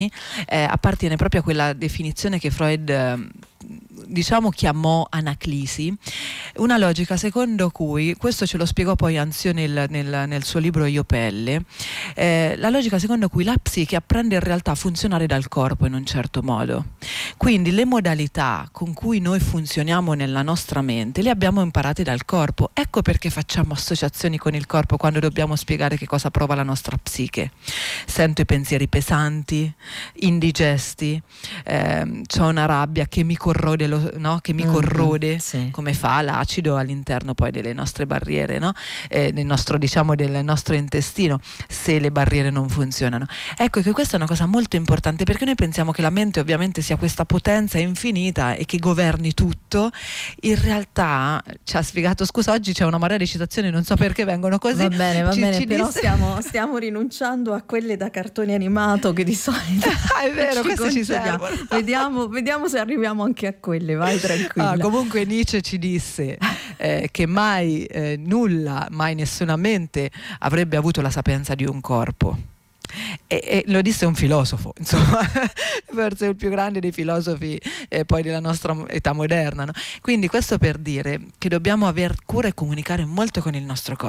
appartiene proprio a quella definizione che Freud diciamo chiamò anaclisi, una logica secondo cui, questo ce lo spiegò poi Anzio nel suo libro Io Pelle, la logica secondo cui la psiche apprende in realtà a funzionare dal corpo in un certo modo. Quindi le modalità con cui noi funzioniamo nella nostra mente le abbiamo imparate dal corpo. Ecco perché facciamo associazioni con il corpo quando dobbiamo spiegare che cosa prova la nostra psiche. Sento i pensieri pesanti, indigesti, c'ho una rabbia che mi corrode, che mi corrode, sì. come fa l'acido all'interno poi delle nostre barriere, no? Del nostro intestino, se le barriere non funzionano. Ecco che questa è una cosa molto importante, perché noi pensiamo che la mente ovviamente sia questa potenza infinita e che governi tutto. In realtà ci ha spiegato, scusa, oggi c'è una marea di citazioni, non so perché vengono così. Va bene, ci però disse... stiamo rinunciando a quelle da cartone animato che di solito è vero, queste ci servono. Vediamo se arriviamo anche a quelle, vai tranquilla. Comunque Nietzsche ci disse che mai mai nessuna mente avrebbe avuto la sapienza di un corpo. E lo disse un filosofo, insomma, forse il più grande dei filosofi poi della nostra età moderna, no? Quindi questo per dire che dobbiamo aver cura e comunicare molto con il nostro corpo.